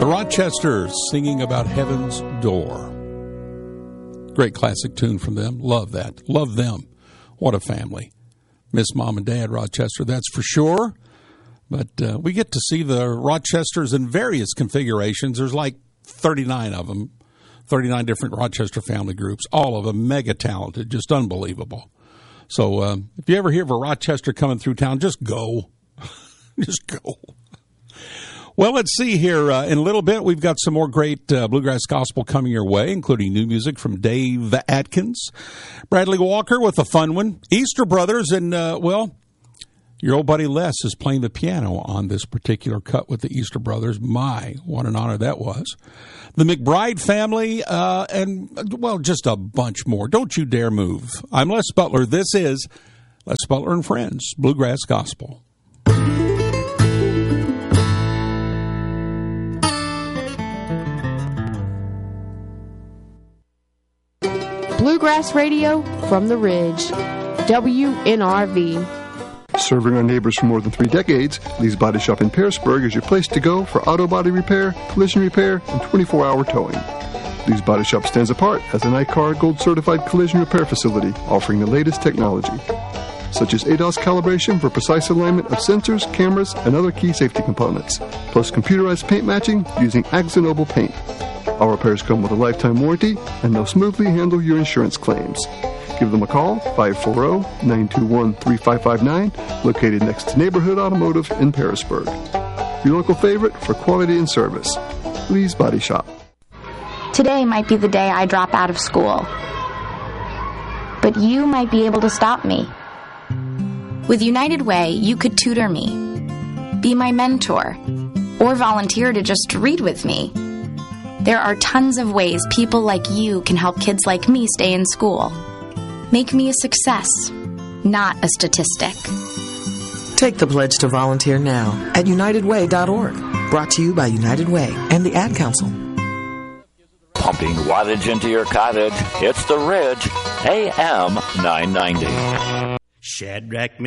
The Rochesters singing about Heaven's Door. Great classic tune from them. Love that. Love them. What a family. Miss Mom and Dad Rochester, that's for sure. But we get to see the Rochesters in various configurations. There's like 39 of them, 39 different Rochester family groups, all of them mega talented, just unbelievable. So if you ever hear of a Rochester coming through town, just go. Just go. Well, let's see here. In a little bit, we've got some more great bluegrass gospel coming your way, including new music from Dave Atkins, Bradley Walker with a fun one, Easter Brothers, and, well, your old buddy Les is playing the piano on this particular cut with the Easter Brothers. My, what an honor that was. The McBride family, and, well, just a bunch more. Don't you dare move. I'm Les Butler. This is Les Butler and Friends, Bluegrass Gospel. Bluegrass Radio from the Ridge, WNRV. Serving our neighbors for more than 3 decades, Lee's Body Shop in Pearisburg is your place to go for auto body repair, collision repair, and 24-hour towing. Lee's Body Shop stands apart as an ICAR Gold Certified collision repair facility offering the latest technology, such as ADAS calibration for precise alignment of sensors, cameras, and other key safety components, plus computerized paint matching using Axanoble paint. Our repairs come with a lifetime warranty, and they'll smoothly handle your insurance claims. Give them a call, 540-921-3559, located next to Neighborhood Automotive in Pearisburg. Your local favorite for quality and service, Lee's Body Shop. Today might be the day I drop out of school. But you might be able to stop me. With United Way, you could tutor me, be my mentor, or volunteer to just read with me. There are tons of ways people like you can help kids like me stay in school. Make me a success, not a statistic. Take the pledge to volunteer now at UnitedWay.org. Brought to you by United Way and the Ad Council. Pumping wattage into your cottage. It's The Ridge, AM 990. Shadrach